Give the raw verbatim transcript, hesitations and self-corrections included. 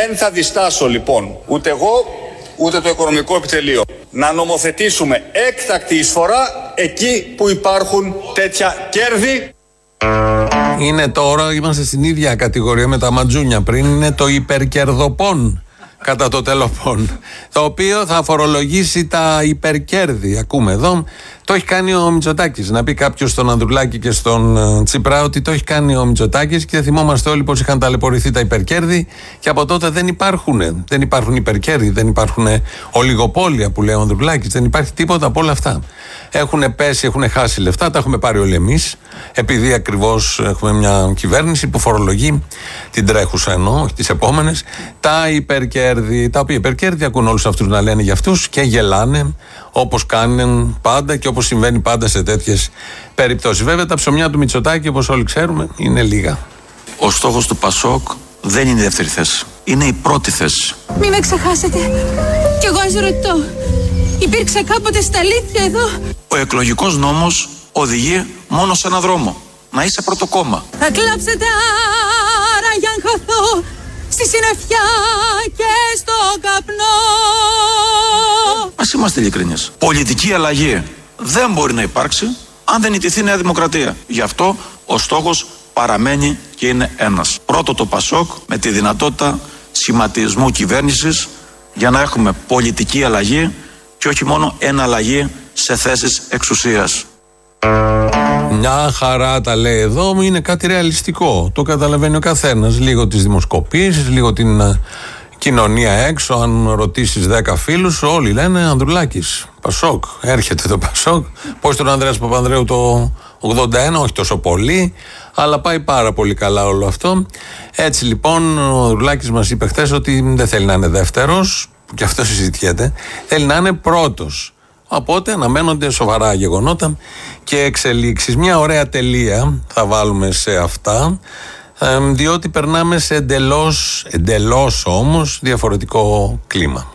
Δεν θα διστάσω λοιπόν ούτε εγώ ούτε το οικονομικό επιτελείο να νομοθετήσουμε έκτακτη εισφορά εκεί που υπάρχουν τέτοια κέρδη. Είναι τώρα, είμαστε στην ίδια κατηγορία με τα ματζούνια πριν, είναι το υπερκερδοπών κατά το τελοπών, το οποίο θα φορολογήσει τα υπερκέρδη. Ακούμε εδώ, το έχει κάνει ο Μητσοτάκης. Να πει κάποιος στον Ανδρουλάκη και στον Τσίπρα ότι το έχει κάνει ο Μητσοτάκης και θυμόμαστε όλοι πως είχαν ταλαιπωρηθεί τα υπερκέρδη και από τότε δεν υπάρχουν. Δεν υπάρχουν υπερκέρδη, δεν υπάρχουν ολιγοπόλια που λέει ο Ανδρουλάκης, δεν υπάρχει τίποτα από όλα αυτά. Έχουν πέσει, έχουν χάσει λεφτά, τα έχουμε πάρει όλοι εμείς, επειδή ακριβώς έχουμε μια κυβέρνηση που φορολογεί την τρέχουσα εννοώ, όχι τις επόμενες, τα υπερκέρδη. Τα οποία υπερκέρδη ακούν όλους αυτούς να λένε για αυτούς και γελάνε, όπως κάνουν πάντα και όπως συμβαίνει πάντα σε τέτοιες περιπτώσεις. Βέβαια, τα ψωμιά του Μητσοτάκη, όπως όλοι ξέρουμε, είναι λίγα. Ο στόχος του Πασόκ δεν είναι η δεύτερη θέση. Είναι η πρώτη θέση. Μην με ξεχάσετε. Κι εγώ ας ρωτώ. Υπήρξε κάποτε στα αλήθεια εδώ. Ο εκλογικός νόμος οδηγεί μόνο σε ένα δρόμο. Να είσαι πρώτο κόμμα. Θα κλάψετε άρα για να χαθώ στη συννεφιά και στο καπνό. Ας είμαστε ειλικρινείς. Πολιτική αλλαγή δεν μπορεί να υπάρξει αν δεν ιτηθεί η Νέα Δημοκρατία. Γι' αυτό ο στόχος παραμένει και είναι ένας. Πρώτο το Πασόκ με τη δυνατότητα σχηματισμού κυβέρνησης για να έχουμε πολιτική αλλαγή και όχι μόνο εναλλαγή σε θέσεις εξουσίας. Μια χαρά τα λέει εδώ, είναι κάτι ρεαλιστικό. Το καταλαβαίνει ο καθένας. Λίγο τις δημοσκοπήσεις, λίγο την uh, κοινωνία έξω. Αν ρωτήσεις δέκα φίλους, όλοι λένε Ανδρουλάκης, Πασόκ. Έρχεται το Πασόκ. Πώς τον Ανδρέας Παπανδρέου το ογδόντα ένα, όχι τόσο πολύ, αλλά πάει πάρα πολύ καλά όλο αυτό. Έτσι λοιπόν, ο Ανδρουλάκης μας είπε χθες ότι δεν θέλει να είναι δεύτερος, που και αυτό συζητιέται, θέλει να είναι πρώτος. Οπότε αναμένονται σοβαρά γεγονότα και εξελίξεις. Μια ωραία τελεία θα βάλουμε σε αυτά, διότι περνάμε σε εντελώς, εντελώς όμως διαφορετικό κλίμα.